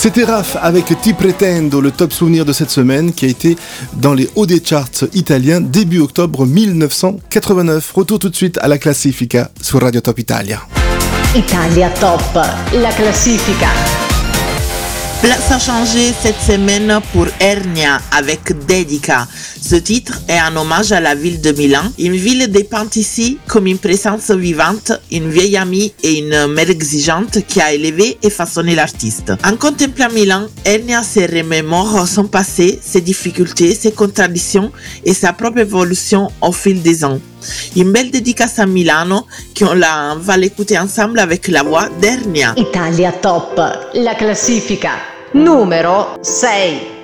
C'était Raph avec Ti Pretendo, le top souvenir de cette semaine qui a été dans les hauts des charts italiens début octobre 1989. Retour tout de suite à la Classifica sur Radio Top Italia. Italia Top, la Classifica. Place a changé cette semaine pour Ernia avec Dedica. Ce titre est un hommage à la ville de Milan, une ville dépeinte ici comme une présence vivante, une vieille amie et une mère exigeante qui a élevé et façonné l'artiste. En contemplant Milan, Ernia se remémore son passé, ses difficultés, ses contradictions et sa propre évolution au fil des ans. Une belle dédicace à Milano qu'on va l'écouter ensemble avec la voix d'Ernia. Italia Top, la Classifica, numero 6.